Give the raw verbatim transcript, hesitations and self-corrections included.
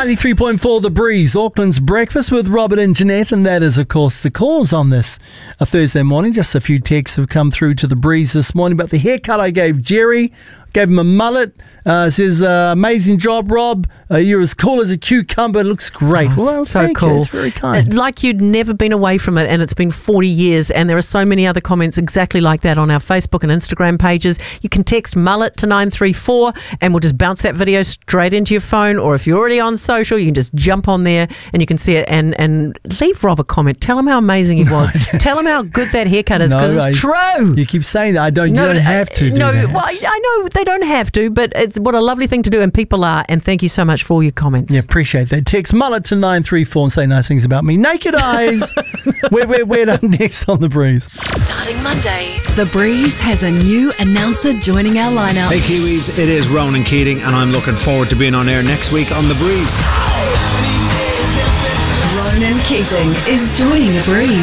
ninety-three point four The Breeze, Auckland's breakfast with Robert and Jeanette, and that is, of course, the cause on this a Thursday morning. Just a few texts have come through to The Breeze this morning about the haircut I gave Jerry. Gave him a mullet. Uh, says, uh, amazing job, Rob. Uh, you're as cool as a cucumber. It looks great. Oh, well, so thank cool. you. It's very kind. Like you'd never been away from it, and it's been forty years, and there are so many other comments exactly like that on our Facebook and Instagram pages. You can text mullet to nine three four, and we'll just bounce that video straight into your phone, or if you're already on social, you can just jump on there and you can see it, and, and leave Rob a comment. Tell him how amazing he was. Tell him how good that haircut is, because No, it's I- true. You keep saying that. I don't. No, you don't have to do no, that. well, I I know they don't have to, but it's what a lovely thing to do, and people are. And thank you so much for all your comments. Yeah, appreciate that. Text mullet to nine three four and say nice things about me. Naked Eyes. we're, we're, we're up next on The Breeze. Starting Monday, The Breeze has a new announcer joining our lineup. Hey Kiwis, it is Ronan Keating and I'm looking forward to being on air next week on The Breeze. Ronan Keating is joining The Breeze.